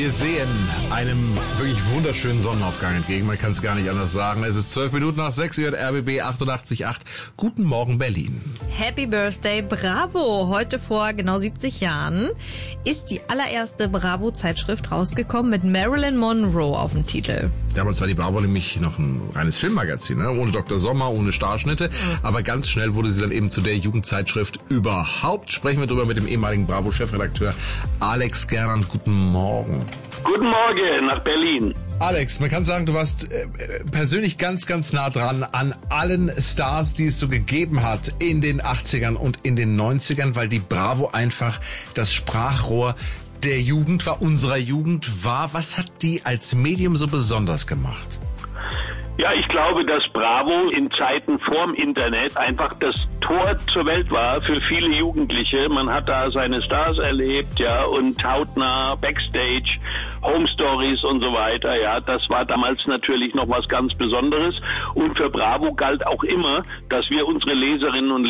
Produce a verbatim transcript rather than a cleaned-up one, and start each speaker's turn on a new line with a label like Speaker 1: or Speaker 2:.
Speaker 1: Wir sehen einem wirklich wunderschönen Sonnenaufgang entgegen. Man kann es gar nicht anders sagen. Es ist zwölf Minuten nach sechs Uhr, R B B achtundachtzig Komma acht. Guten Morgen, Berlin.
Speaker 2: Happy Birthday, Bravo! Heute vor genau siebzig Jahren ist die allererste Bravo-Zeitschrift rausgekommen mit Marilyn Monroe auf dem Titel.
Speaker 1: Damals war die Bravo nämlich noch ein reines Filmmagazin, ne? Ohne Doktor Sommer, ohne Starschnitte. Mhm. Aber ganz schnell wurde sie dann eben zu der Jugendzeitschrift überhaupt. Sprechen wir drüber mit dem ehemaligen Bravo-Chefredakteur Alex Gernand. Guten Morgen.
Speaker 3: Guten Morgen nach Berlin.
Speaker 1: Alex, man kann sagen, du warst äh, persönlich ganz, ganz nah dran an allen Stars, die es so gegeben hat in den achtzigern und in den neunzigern, weil die Bravo einfach das Sprachrohr der Jugend war, unserer Jugend war. Was hat die als Medium so besonders gemacht?
Speaker 3: Ja, ich glaube, dass Bravo in Zeiten vorm Internet einfach das Tor zur Welt war für viele Jugendliche. Man hat da seine Stars erlebt, ja, und hautnah, Backstage, Home Stories und so weiter, ja. Das war damals natürlich noch was ganz Besonderes. Und für Bravo galt auch immer, dass wir unsere Leserinnen und